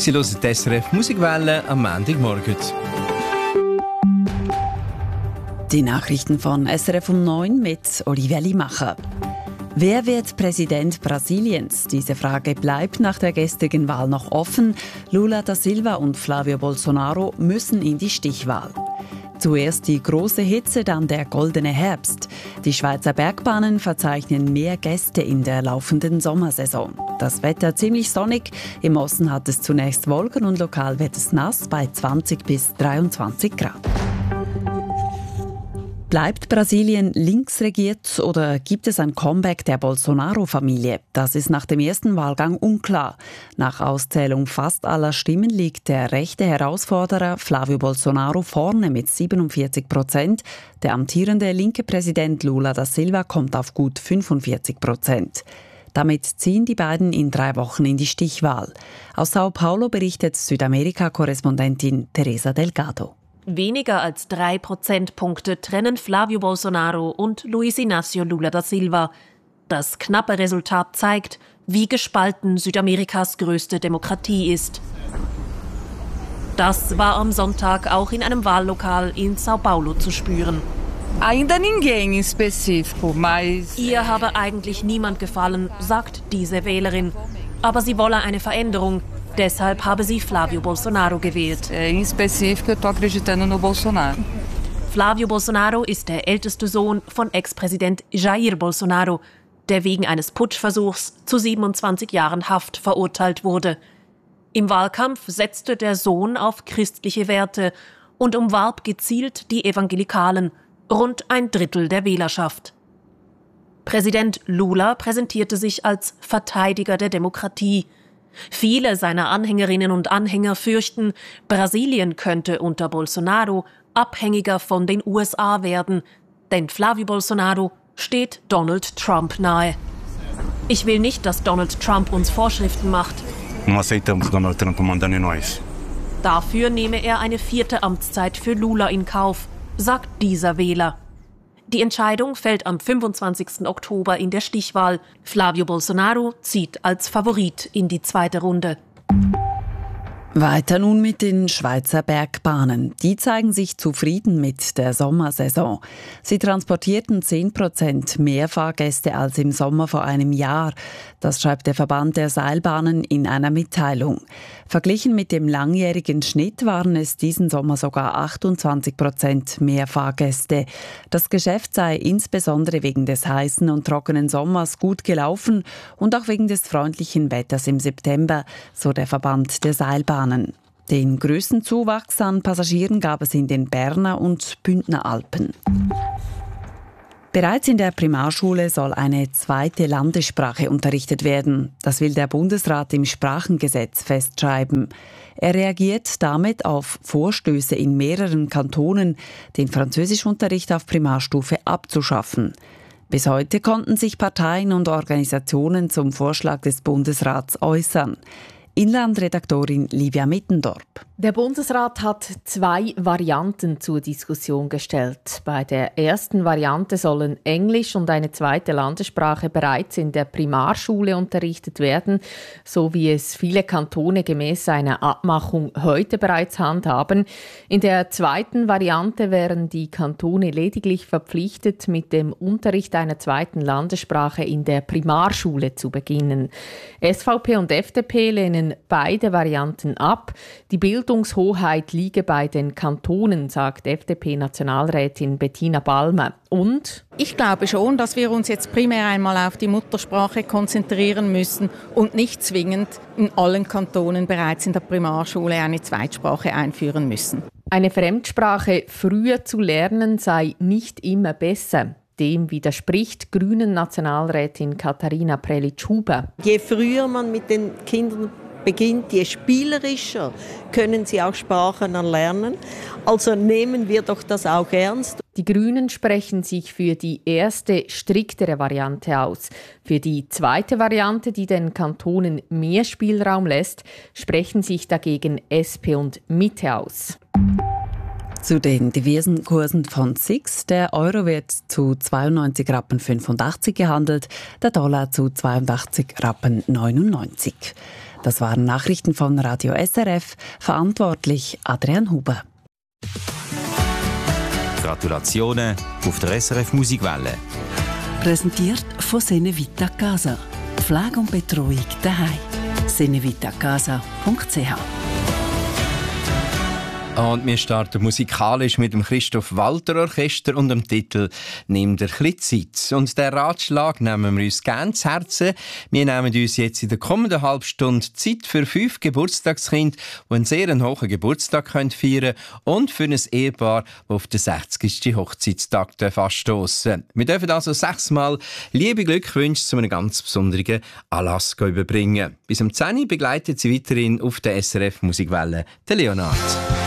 Sie hören die SRF Musikwelle am Montagmorgen. Die Nachrichten von SRF um 9 mit Olivia Limacher. Wer wird Präsident Brasiliens? Diese Frage bleibt nach der gestrigen Wahl noch offen. Lula da Silva und Flávio Bolsonaro müssen in die Stichwahl. Zuerst die große Hitze, dann der goldene Herbst. Die Schweizer Bergbahnen verzeichnen mehr Gäste in der laufenden Sommersaison. Das Wetter ziemlich sonnig. Im Osten hat es zunächst Wolken und lokal wird es nass bei 20 bis 23 Grad. Bleibt Brasilien linksregiert oder gibt es ein Comeback der Bolsonaro-Familie? Das ist nach dem ersten Wahlgang unklar. Nach Auszählung fast aller Stimmen liegt der rechte Herausforderer Flávio Bolsonaro vorne mit 47%. Der amtierende linke Präsident Lula da Silva kommt auf gut 45%. Damit ziehen die beiden in 3 Wochen in die Stichwahl. Aus Sao Paulo berichtet Südamerika-Korrespondentin Teresa Delgado. Weniger als 3 Prozentpunkte trennen Flávio Bolsonaro und Luiz Inácio Lula da Silva. Das knappe Resultat zeigt, wie gespalten Südamerikas größte Demokratie ist. Das war am Sonntag auch in einem Wahllokal in Sao Paulo zu spüren. Ainda ninguém específico, mas... Ihr habe eigentlich niemand gefallen, sagt diese Wählerin. Aber sie wolle eine Veränderung. Deshalb habe sie Flávio Bolsonaro gewählt. Em específico, eu tô acreditando no Bolsonaro. Flávio Bolsonaro ist der älteste Sohn von Ex-Präsident Jair Bolsonaro, der wegen eines Putschversuchs zu 27 Jahren Haft verurteilt wurde. Im Wahlkampf setzte der Sohn auf christliche Werte und umwarb gezielt die Evangelikalen, rund 1/3 der Wählerschaft. Präsident Lula präsentierte sich als Verteidiger der Demokratie. Viele seiner Anhängerinnen und Anhänger fürchten, Brasilien könnte unter Bolsonaro abhängiger von den USA werden, denn Flávio Bolsonaro steht Donald Trump nahe. Ich will nicht, dass Donald Trump uns Vorschriften macht. Não aceitamos Donald Trump mandando em nós. Dafür nehme er eine 4. Amtszeit für Lula in Kauf, sagt dieser Wähler. Die Entscheidung fällt am 25. Oktober in der Stichwahl. Flávio Bolsonaro zieht als Favorit in die 2. Runde. Weiter nun mit den Schweizer Bergbahnen. Die zeigen sich zufrieden mit der Sommersaison. Sie transportierten 10% mehr Fahrgäste als im Sommer vor einem Jahr. Das schreibt der Verband der Seilbahnen in einer Mitteilung. Verglichen mit dem langjährigen Schnitt waren es diesen Sommer sogar 28% mehr Fahrgäste. Das Geschäft sei insbesondere wegen des heißen und trockenen Sommers gut gelaufen und auch wegen des freundlichen Wetters im September, so der Verband der Seilbahnen. Den größten Zuwachs an Passagieren gab es in den Berner und Bündner Alpen. Bereits in der Primarschule soll eine 2. Landessprache unterrichtet werden. Das will der Bundesrat im Sprachengesetz festschreiben. Er reagiert damit auf Vorstöße in mehreren Kantonen, den Französischunterricht auf Primarstufe abzuschaffen. Bis heute konnten sich Parteien und Organisationen zum Vorschlag des Bundesrats äußern. Inlandredaktorin Livia Mittendorp. Der Bundesrat hat 2 Varianten zur Diskussion gestellt. Bei der ersten Variante sollen Englisch und eine 2. Landessprache bereits in der Primarschule unterrichtet werden, so wie es viele Kantone gemäß einer Abmachung heute bereits handhaben. In der 2. Variante wären die Kantone lediglich verpflichtet, mit dem Unterricht einer 2. Landessprache in der Primarschule zu beginnen. SVP und FDP lehnen beide Varianten ab. Die Bildungshoheit liege bei den Kantonen, sagt FDP-Nationalrätin Bettina Balmer. Und? Ich glaube schon, dass wir uns jetzt primär einmal auf die Muttersprache konzentrieren müssen und nicht zwingend in allen Kantonen bereits in der Primarschule eine Zweitsprache einführen müssen. Eine Fremdsprache früher zu lernen sei nicht immer besser. Dem widerspricht Grünen-Nationalrätin Katharina Prelitsch-Huber. Je früher man mit den Kindern beginnt, je spielerischer können sie auch Sprachen erlernen. Also nehmen wir doch das auch ernst. Die Grünen sprechen sich für die erste, striktere Variante aus. Für die 2. Variante, die den Kantonen mehr Spielraum lässt, sprechen sich dagegen SP und Mitte aus. Zu den diversen Kursen von SIX. Der Euro wird zu 92,85 Rappen gehandelt, der Dollar zu 82,99 Rappen. Das waren Nachrichten von Radio SRF, verantwortlich Adrian Huber. Gratulationen auf der SRF Musikwelle. Präsentiert von Senevita Casa. Pflege und Betreuung daheim. senevitacasa.ch. Und wir starten musikalisch mit dem Christoph Walter Orchester und dem Titel «Nimm dir chli Zeit». Und den Ratschlag nehmen wir uns gerne zu Herzen. Wir nehmen uns jetzt in der kommenden halben Stunde Zeit für 5 Geburtstagskinder, die einen sehr hohen Geburtstag feiern können und für ein Ehepaar, das auf den 60. Hochzeitstag anstossen darf. Wir dürfen also 6-mal liebe Glückwünsche zu einem ganz besonderen Anlass überbringen. Bis um 10 Uhr begleitet sie weiterhin auf der SRF Musikwelle der Leonard.